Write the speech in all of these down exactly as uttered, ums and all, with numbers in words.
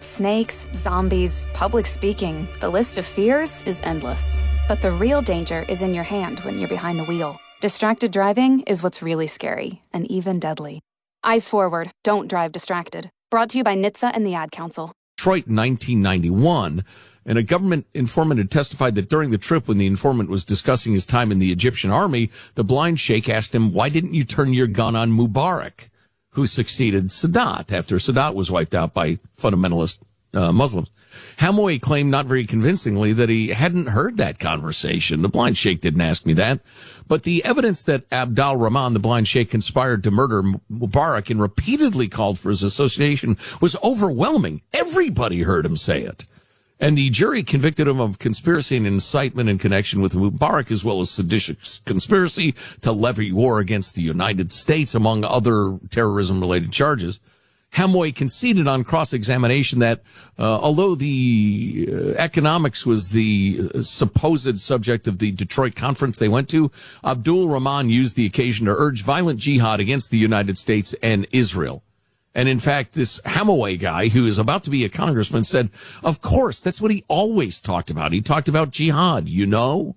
Snakes, zombies, public speaking. The list of fears is endless. But the real danger is in your hand when you're behind the wheel. Distracted driving is what's really scary and even deadly. Eyes forward. Don't drive distracted. Brought to you by N H T S A and the Ad Council. Detroit in nineteen ninety-one, and a government informant had testified that during the trip when the informant was discussing his time in the Egyptian army, the blind sheikh asked him, why didn't you turn your gun on Mubarak, who succeeded Sadat after Sadat was wiped out by fundamentalist uh, Muslims? Hamoué claimed, not very convincingly, that he hadn't heard that conversation. The blind sheikh didn't ask me that. But the evidence that Abdal Rahman, the blind sheikh, conspired to murder Mubarak and repeatedly called for his assassination was overwhelming. Everybody heard him say it. And the jury convicted him of conspiracy and incitement in connection with Mubarak, as well as seditious conspiracy to levy war against the United States, among other terrorism-related charges. Hamoué conceded on cross-examination that uh, although the uh, economics was the uh, supposed subject of the Detroit conference they went to, Abdul Rahman used the occasion to urge violent jihad against the United States and Israel. And in fact, this Hamoué guy, who is about to be a congressman, said, of course, that's what he always talked about. He talked about jihad, you know?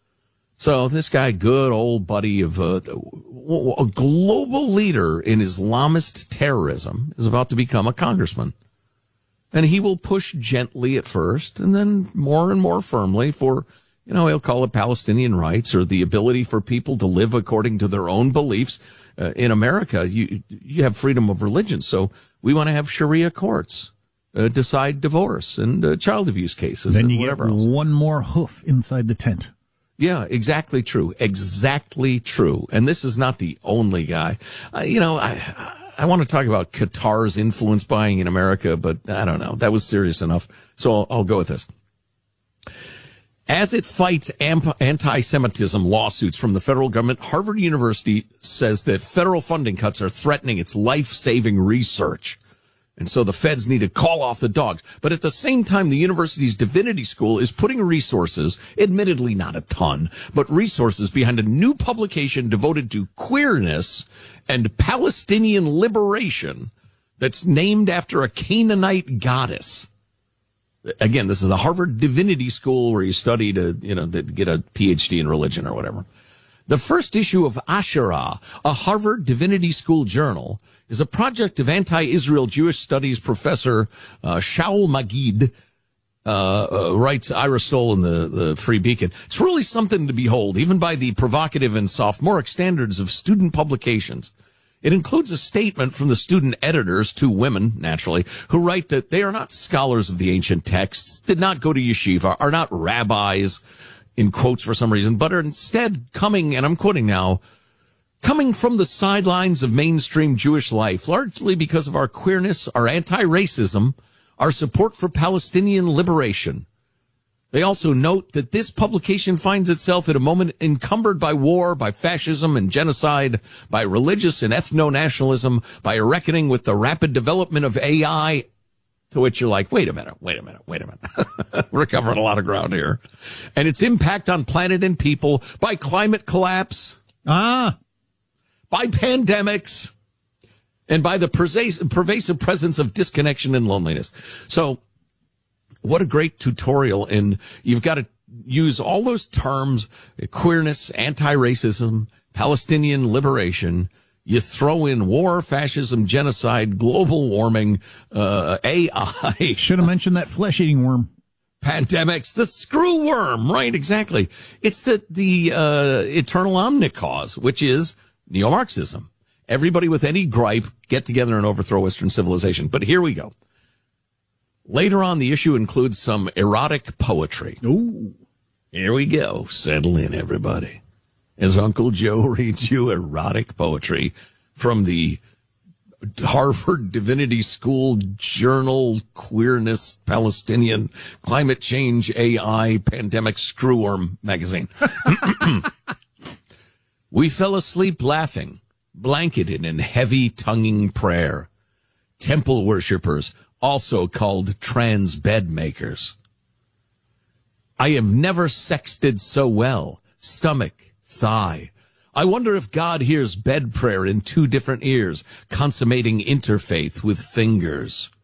So this guy, good old buddy of uh, a global leader in Islamist terrorism, is about to become a congressman. And he will push gently at first and then more and more firmly for, you know, he'll call it Palestinian rights or the ability for people to live according to their own beliefs. Uh, in America, you you have freedom of religion, so we want to have Sharia courts uh, decide divorce and uh, child abuse cases then and you whatever get else. One more hoof inside the tent. Yeah, exactly true. Exactly true. And this is not the only guy. Uh, you know, I I want to talk about Qatar's influence buying in America, but I don't know. That was serious enough. So I'll, I'll go with this. As it fights amp- anti-Semitism lawsuits from the federal government, Harvard University says that federal funding cuts are threatening its life-saving research. And so the feds need to call off the dogs. But at the same time, the university's divinity school is putting resources, admittedly not a ton, but resources behind a new publication devoted to queerness and Palestinian liberation that's named after a Canaanite goddess. Again, this is the Harvard Divinity School where you study to, you know, to get a P H D in religion or whatever. The first issue of Asherah, a Harvard Divinity School journal, is a project of anti-Israel Jewish studies professor uh, Shaul Magid, uh, uh, writes Ira Stoll in the, the Free Beacon. It's really something to behold, even by the provocative and sophomoric standards of student publications. It includes a statement from the student editors, two women, naturally, who write that they are not scholars of the ancient texts, did not go to yeshiva, are not rabbis, in quotes for some reason, but are instead coming, and I'm quoting now, coming from the sidelines of mainstream Jewish life, largely because of our queerness, our anti-racism, our support for Palestinian liberation. They also note that this publication finds itself at a moment encumbered by war, by fascism and genocide, by religious and ethno-nationalism, by a reckoning with the rapid development of A I, to which you're like, wait a minute, wait a minute, wait a minute. We're covering a lot of ground here. And its impact on planet and people, by climate collapse. Ah. By pandemics, and by the pervasive presence of disconnection and loneliness. So what a great tutorial. And you've got to use all those terms, queerness, anti-racism, Palestinian liberation. You throw in war, fascism, genocide, global warming, uh, A I. Should have mentioned that flesh-eating worm. Pandemics, the screw worm, right? Exactly. It's the, the, uh, eternal omnicause, which is neo-Marxism. Everybody with any gripe get together and overthrow Western civilization. But here we go. Later on, the issue includes some erotic poetry. Ooh. Here we go. Settle in, everybody. As Uncle Joe reads you erotic poetry from the Harvard Divinity School Journal, Queerness, Palestinian, Climate Change, A I, Pandemic, Screwworm magazine. We fell asleep laughing, blanketed in heavy tonguing prayer. Temple worshippers, also called trans bed makers. I have never sexted so well. Stomach, thigh. I wonder if God hears bed prayer in two different ears, consummating interfaith with fingers.